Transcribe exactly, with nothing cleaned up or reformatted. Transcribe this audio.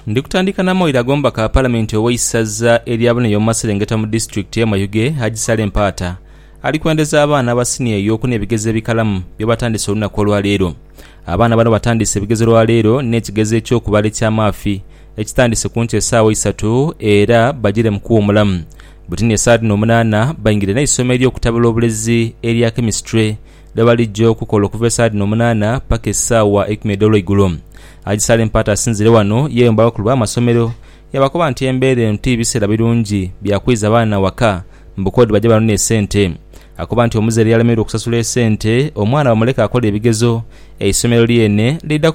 Ndikutandika n'amawulire ag'omba ka Paalamenti ow'essaza eryabuna y'omumaserengeta mu disitulikiti y'e Mayuge Haji Saleh Mpaata alikwendeza abaana abasiniya ey'okuna ebigezo ebikalamu bye batandise olunaku olwaleero. Abaana bano batandise ebigezo lwaleero n'ekigezo eky'okubala ekyamaafi ekitandise ku nti essaawa isatu era bagire mu kuwummulamu. Butini essaawa n'omunaana bayingire n'essomero ery'okutabula obulezi erya chemistry lye balijja okukola okuva essaawa n'omunaana paka essaawa ekkumi ez'olweigulo. Haji Saleh Mpaata asinzire wano yeyomba abakulu b'amasomero yabakoba nti embeera eno ti biseera birungi byakwiza abaana waka mbukodi bajja balona essente. Akoba nti omuzeere yalemererwa okusasula essente omwana bamuleka akola ebigezo essomero lyene lidda